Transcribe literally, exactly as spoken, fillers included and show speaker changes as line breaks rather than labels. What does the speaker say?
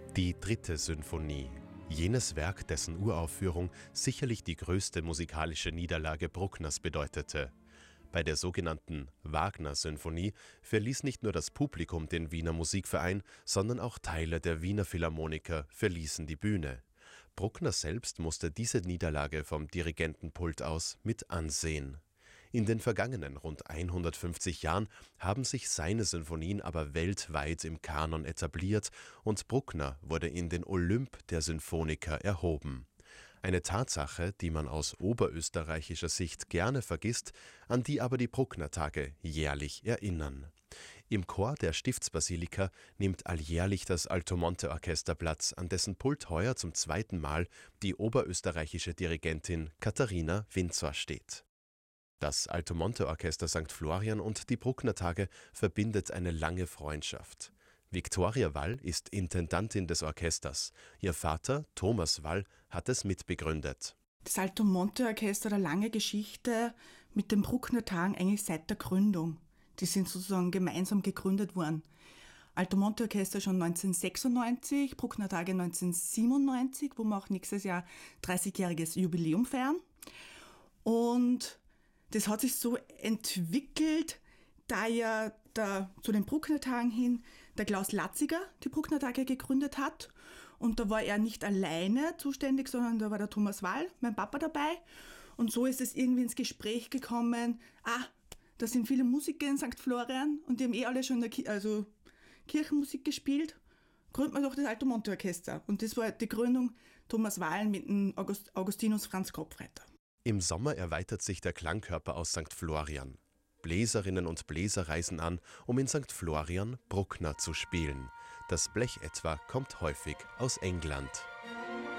Die dritte Sinfonie, jenes Werk, dessen Uraufführung sicherlich die größte musikalische Niederlage Bruckners bedeutete. Bei der sogenannten Wagner-Sinfonie verließ nicht nur das Publikum den Wiener Musikverein, sondern auch Teile der Wiener Philharmoniker verließen die Bühne. Bruckner selbst musste diese Niederlage vom Dirigentenpult aus mit ansehen. In den vergangenen rund hundertfünfzig Jahren haben sich seine Sinfonien aber weltweit im Kanon etabliert und Bruckner wurde in den Olymp der Sinfoniker erhoben. Eine Tatsache, die man aus oberösterreichischer Sicht gerne vergisst, an die aber die Bruckner-Tage jährlich erinnern. Im Chor der Stiftsbasilika nimmt alljährlich das Altomonte-Orchester Platz, an dessen Pult heuer zum zweiten Mal die oberösterreichische Dirigentin Katharina Windsor steht. Das Altomonte-Orchester Sankt Florian und die Bruckner-Tage verbindet eine lange Freundschaft. Viktoria Wall ist Intendantin des Orchesters. Ihr Vater, Thomas Wall, hat es mitbegründet.
Das Altomonte-Orchester hat eine lange Geschichte mit den Bruckner-Tagen, eigentlich seit der Gründung. Die sind sozusagen gemeinsam gegründet worden. Altomonte-Orchester schon neunzehnhundertsechsundneunzig, Bruckner-Tage neunzehnhundertsiebenundneunzig, wo wir auch nächstes Jahr dreißigjähriges Jubiläum feiern. Und das hat sich so entwickelt, da ja der, zu den Bruckner-Tagen hin der Klaus Latziger die Bruckner-Tage gegründet hat. Und da war er nicht alleine zuständig, sondern da war der Thomas Wall, mein Papa, dabei. Und so ist es irgendwie ins Gespräch gekommen, ah, da sind viele Musiker in Sankt Florian und die haben eh alle schon in der Ki- also Kirchenmusik gespielt. Gründet man doch das Altomonte-Orchester. Und das war die Gründung Thomas Wall mit dem August, Augustinus Franz Kopfreiter.
Im Sommer erweitert sich der Klangkörper aus Sankt Florian. Bläserinnen und Bläser reisen an, um in Sankt Florian Bruckner zu spielen. Das Blech etwa kommt häufig aus England.